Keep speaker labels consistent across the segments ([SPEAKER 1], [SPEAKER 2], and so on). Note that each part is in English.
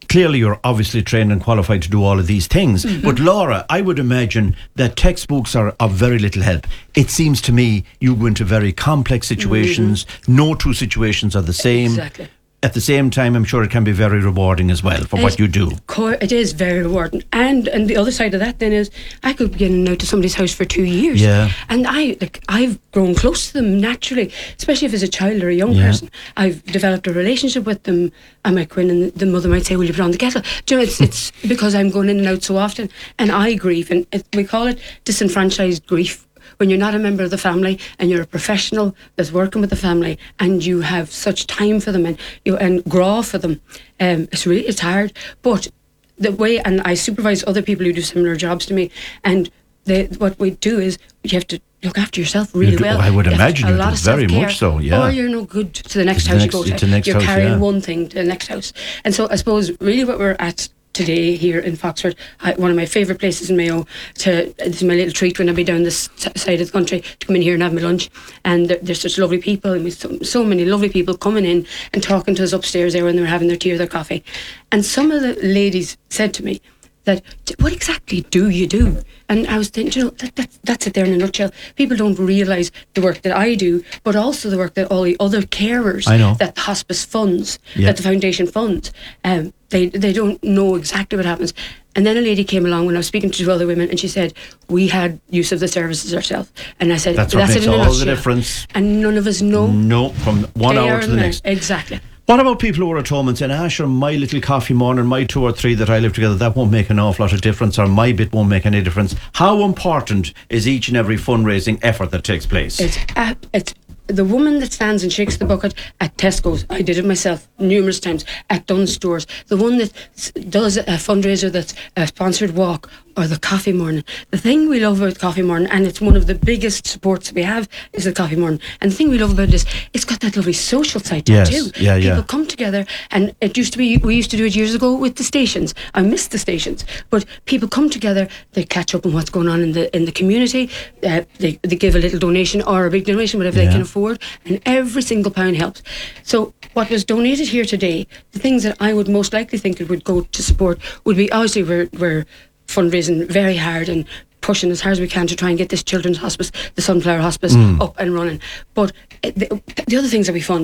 [SPEAKER 1] clearly you're obviously trained and qualified to do all of these things. But Laura, I would imagine that textbooks are of very little help. It seems to me you go into very complex situations. No two situations are the same.
[SPEAKER 2] Exactly.
[SPEAKER 1] At the same time, I'm sure it can be very rewarding as well for what you do.
[SPEAKER 2] It is very rewarding. And the other side of that then is I could be in and out to somebody's house for 2 years.
[SPEAKER 1] Yeah.
[SPEAKER 2] And I've grown close to them naturally, especially if it's a child or a young person. I've developed a relationship with them. I might go in and the mother might say, will you put on the kettle? Do you know, it's because I'm going in and out so often. And I grieve. And we call it disenfranchised grief. When you're not a member of the family and you're a professional that's working with the family and you have such time for them and graw for them, it's hard. But the way, and I supervise other people who do similar jobs to me, and what we do is you have to look after yourself really well.
[SPEAKER 1] I would imagine you do, very much so, yeah.
[SPEAKER 2] Or you're no good to the next house you go to. You're carrying one thing to the next house. And so I suppose really what we're at today here in Foxford, one of my favourite places in Mayo, it's my little treat when I be down this side of the country to come in here and have my lunch. And there's such lovely people, and so many lovely people coming in and talking to us upstairs there when they were having their tea or their coffee. And some of the ladies said to me that, what exactly do you do? And I was thinking, you know, that's it there in a nutshell. People don't realise the work that I do, but also the work that all the other carers that the hospice funds, that the foundation funds, they don't know exactly what happens. And then a lady came along when I was speaking to 2 other women, and she said, we had use of the services ourselves. And I said,
[SPEAKER 1] that's what makes all the difference.
[SPEAKER 2] And none of us know.
[SPEAKER 1] No, from one hour to the next.
[SPEAKER 2] Exactly.
[SPEAKER 1] What about people who are at home and saying, sure, my little coffee morning, my 2 or 3 that I live together, that won't make an awful lot of difference, or my bit won't make any difference. How important is each and every fundraising effort that takes place?
[SPEAKER 2] It's the woman that stands and shakes the bucket at Tesco's. I did it myself numerous times. At Dunnes Stores. The one that does a fundraiser that's a sponsored walk, or the coffee morning. The thing we love about coffee morning, and it's one of the biggest supports we have, is the coffee morning. And the thing we love about it is it's got that lovely social side to it too. People come together, and it used to be, we used to do it years ago with the stations. I miss the stations, but people come together, they catch up on what's going on in the community, they give a little donation or a big donation, whatever they can afford, and every single pound helps. So what was donated here today, the things that I would most likely think it would go to support would be, obviously we're fundraising very hard and pushing as hard as we can to try and get this children's hospice, the Sunflower Hospice, up and running. But the other things that we fund,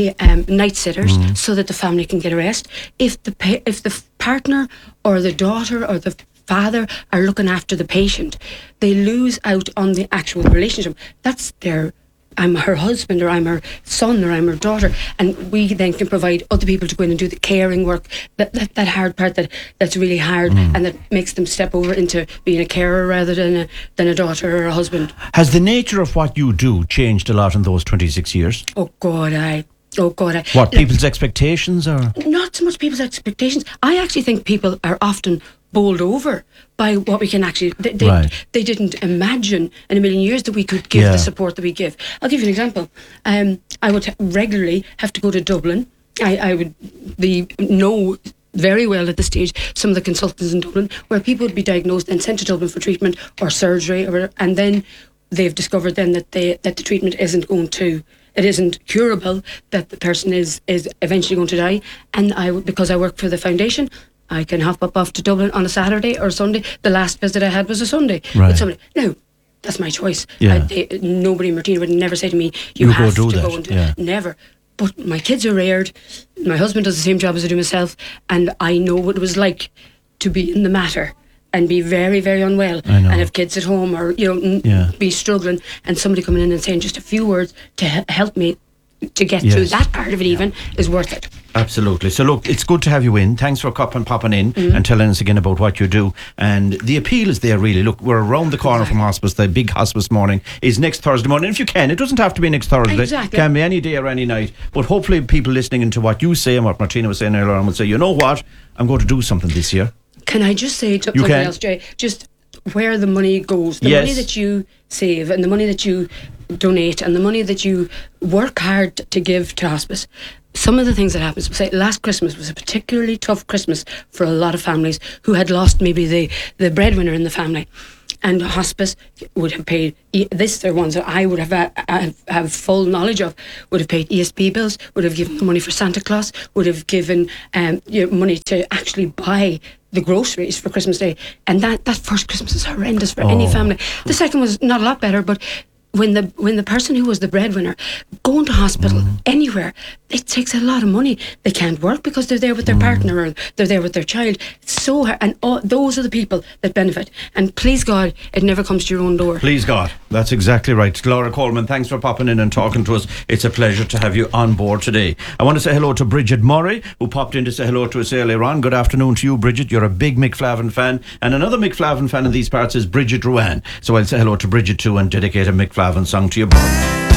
[SPEAKER 2] night sitters, so that the family can get a rest. If the partner or the daughter or the father are looking after the patient, they lose out on the actual relationship. That's their, I'm her husband, or I'm her son, or I'm her daughter, and we then can provide other people to go in and do the caring work, that hard part that's really hard, and that makes them step over into being a carer rather than a daughter or a husband.
[SPEAKER 1] Has the nature of what you do changed a lot in those 26 years?
[SPEAKER 2] Oh God,
[SPEAKER 1] What, people's expectations, or?
[SPEAKER 2] Not so much people's expectations. I actually think people are often bowled over by what we can actually... They didn't imagine in a million years that we could give the support that we give. I'll give you an example. I would regularly have to go to Dublin. I would know very well at this stage some of the consultants in Dublin, where people would be diagnosed and sent to Dublin for treatment or surgery, and then they've discovered then that the treatment isn't going to... It isn't curable, that the person is eventually going to die. And because I work for the foundation, I can hop up off to Dublin on a Saturday or Sunday. The last visit I had was a Sunday with somebody. Now, that's my choice. Nobody in Martina would never say to me, you have to go and do that. Never. But my kids are reared. My husband does the same job as I do myself, and I know what it was like to be in the matter and be very, very unwell and have kids at home, or be struggling, and somebody coming in and saying just a few words to help me to get through that part of it even is worth it.
[SPEAKER 1] Absolutely. So look, it's good to have you in. Thanks for popping in and telling us again about what you do. And the appeal is there, really. Look, we're around the corner from hospice. The big hospice morning is next Thursday morning. If you can, it doesn't have to be next Thursday. Exactly. It can be any day or any night. But hopefully people listening into what you say and what Martina was saying earlier on will say, you know what, I'm going to do something this year.
[SPEAKER 2] Can I just say something else, Jay? Just where the money goes, the money that you save and the money that you donate and the money that you work hard to give to hospice. Some of the things that happened, say last Christmas was a particularly tough Christmas for a lot of families who had lost maybe the breadwinner in the family. and hospice would have paid this. They're ones that I would have full knowledge of. Would have paid ESP bills. Would have given the money for Santa Claus. Would have given money to actually buy the groceries for Christmas Day. And that first Christmas is horrendous for any family. The second was not a lot better, but when the person who was the breadwinner going to hospital anywhere, it takes a lot of money. They can't work because they're there with their partner or they're there with their child. It's so hard, and those are the people that benefit. And please God, it never comes to your own door.
[SPEAKER 1] Please God, that's exactly right. Laura Coleman, thanks for popping in and talking to us. It's a pleasure to have you on board today. I want to say hello to Bridget Murray, who popped in to say hello to us earlier on. Good afternoon to you, Bridget. You're a big Mick Flavin fan, and another Mick Flavin fan in these parts is Bridget Ruan. So I'll say hello to Bridget too and dedicate a Mick Flavin song to you both.